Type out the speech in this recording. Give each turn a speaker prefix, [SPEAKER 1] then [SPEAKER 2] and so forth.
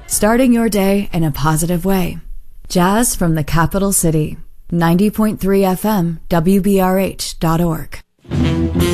[SPEAKER 1] starting your day in a positive way. Jazz from the capital city. 90.3 FM, WBRH.org.